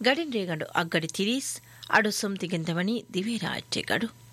ගඩින් රේගඩු අග්ගඩි 30 අඩු සුම් තිගෙන්දවනි දිවේ රාජ්‍ය ගඩු